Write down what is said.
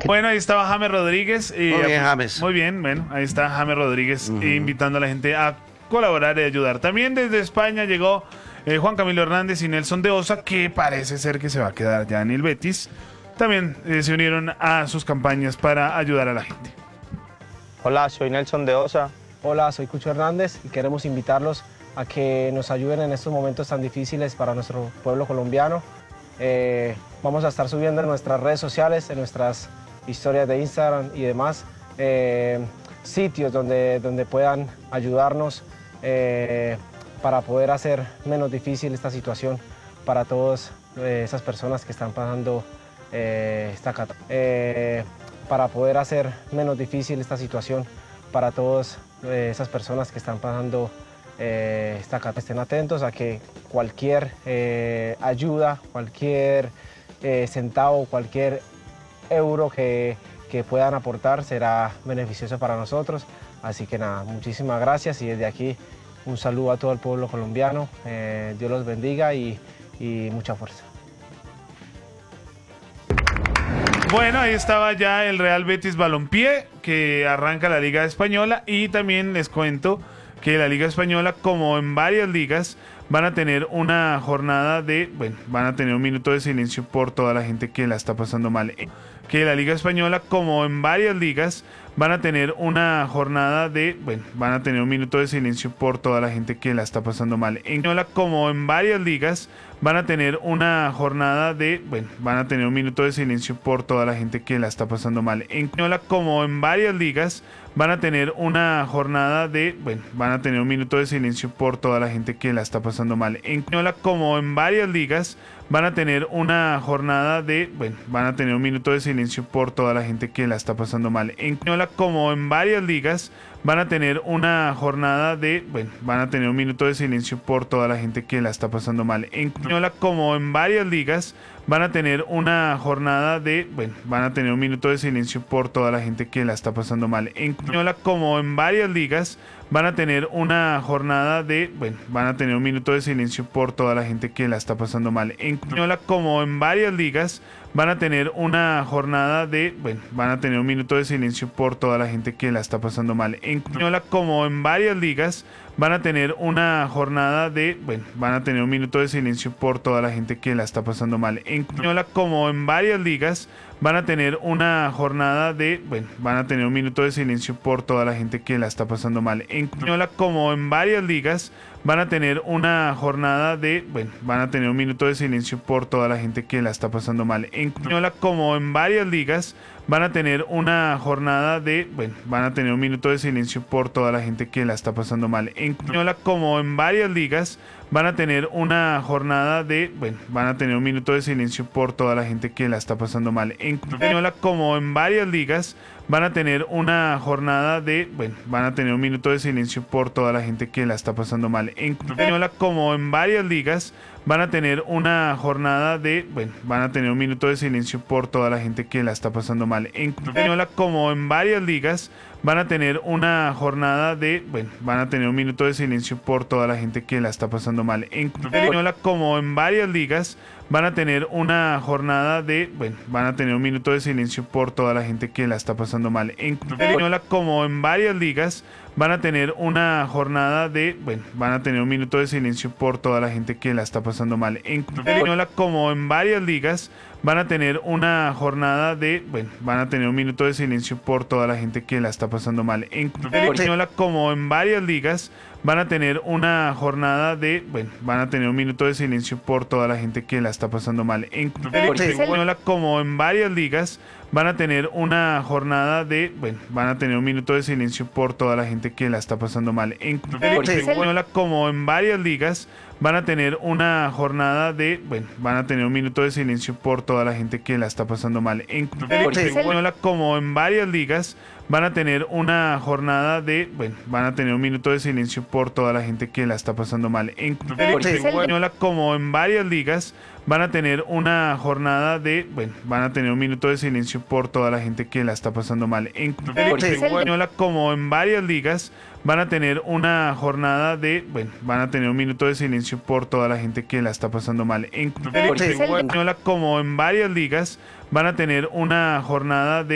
Bueno, ahí estaba James Rodríguez. Muy bien, James. Muy bien, bueno, ahí está James Rodríguez invitando a la gente a colaborar y ayudar. También desde España llegó Juan Camilo Hernández y Nelson de Osa, que parece ser que se va a quedar ya en el Betis. También se unieron a sus campañas para ayudar a la gente. Hola, soy Nelson de Osa. Hola, soy Cucho Hernández y queremos invitarlos a que nos ayuden en estos momentos tan difíciles para nuestro pueblo colombiano. Vamos a estar subiendo en nuestras redes sociales, en nuestras historias de Instagram y demás, sitios donde puedan ayudarnos para poder hacer menos difícil esta situación para todas esas personas que están pasando esta catástrofe. Para poder hacer menos difícil esta situación para todas esas personas que están pasando esta catástrofe. Estén atentos a que cualquier ayuda, cualquier centavo, cualquier euro que puedan aportar será beneficioso para nosotros. Así que nada, muchísimas gracias y desde aquí un saludo a todo el pueblo colombiano. Dios los bendiga y mucha fuerza. Bueno, ahí estaba ya el Real Betis Balompié, que arranca la Liga Española, y también les cuento que la Liga Española, como en varias ligas, van a tener una jornada van a tener un minuto de silencio por toda la gente que la está pasando mal. Que la Liga Española, como en varias ligas, van a tener una jornada van a tener un minuto de silencio por toda la gente que la está pasando mal. En Española, como en varias ligas, van a tener una jornada van a tener un minuto de silencio por toda la gente que la está pasando mal. En Española, como en varias ligas, van a tener una jornada van a tener un minuto de silencio por toda la gente que la está pasando mal. En Española, como en varias ligas, van a tener una jornada van a tener un minuto de silencio por toda la gente que la está pasando mal. En Española, como en varias ligas, van a tener una jornada van a tener un minuto de silencio por toda la gente que la está pasando mal. En Española, como en varias ligas, van a tener una jornada van a tener un minuto de silencio por toda la gente que la está pasando mal. En Española, como en varias ligas, van a tener una jornada van a tener un minuto de silencio por toda la gente que la está pasando mal. En Española, como en varias ligas, van a tener una jornada van a tener un minuto de silencio por toda la gente que la está pasando mal. En Española, como en varias ligas, van a tener una jornada van a tener un minuto de silencio por toda la gente que la está pasando mal. En Española, como en varias ligas, van a tener una jornada van a tener un minuto de silencio por toda la gente que la está pasando mal. En Española, como en varias ligas, van a tener una jornada van a tener un minuto de silencio por toda la gente que la está pasando mal. En Española, como en varias ligas, van a tener una jornada van a tener un minuto de silencio por toda la gente que la está pasando mal. En Española, como en varias ligas, van a tener una jornada van a tener un minuto de silencio por toda la gente que la está pasando mal. En Española, como en varias ligas, van a tener una jornada van a tener un minuto de silencio por toda la gente que la está pasando mal. En Española, como en varias ligas, van a tener una jornada van a tener un minuto de silencio por toda la gente que la está pasando mal. En Española, como en varias ligas, van a tener una jornada van a tener un minuto de silencio por toda la gente que la está pasando mal. En Española, como en varias ligas, van a tener una jornada van a tener un minuto de silencio por toda la gente que la está pasando mal. En Española, como en varias ligas, van a tener una jornada van a tener un minuto de silencio por toda la gente que la está pasando mal. En Española, como en varias ligas, van a tener una jornada van a tener un minuto de silencio por toda la gente que la está pasando mal. En Española, como en varias ligas, van a tener una jornada van a tener un minuto de silencio por toda la gente que la está pasando mal. En Española, como en varias ligas, van a tener una jornada van a tener un minuto de silencio por toda la gente que la está pasando mal. En Española, como en varias ligas, van a tener una jornada van a tener un minuto de silencio por toda la gente que la está pasando mal. En Española, como en varias ligas, van a tener una jornada van a tener un minuto de silencio por toda la gente que la está pasando mal. En Española, como en varias ligas, van a tener una jornada van a tener un minuto de silencio por toda la gente que la está pasando mal. En Española, como en varias ligas, van a tener una jornada van a tener un minuto de silencio por toda la gente que la está pasando mal. En Española, como en varias ligas, van a tener una jornada